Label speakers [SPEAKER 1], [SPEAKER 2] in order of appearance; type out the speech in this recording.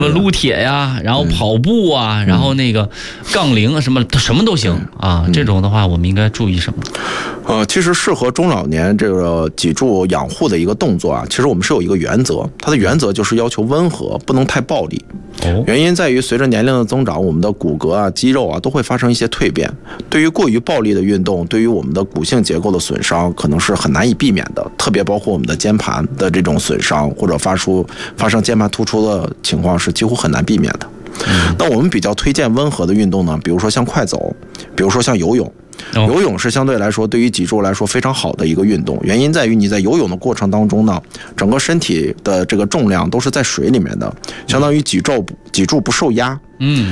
[SPEAKER 1] 撸铁呀，然后跑步啊，然后那个杠铃什么都行啊。这种的话，我们应该注意什么？
[SPEAKER 2] 其实适合中老年这个脊柱养护的一个动作啊，其实我们是有一个原则，它的原则就是要求温和，不能太暴力。原因在于随着年龄的增长，我们的骨骼啊、肌肉啊都会发生一些蜕变。对于过于暴力的运动，对于我们的骨性结构的损伤，可能是很难以避免的。特别包括我们的肩盘的这种损伤，或者发生肩盘突出的情况，是几乎很难避免的。那我们比较推荐温和的运动呢，比如说像快走，比如说像游泳。游泳是相对来说对于脊柱来说非常好的一个运动，原因在于你在游泳的过程当中呢，整个身体的这个重量都是在水里面的，相当于脊柱不受压。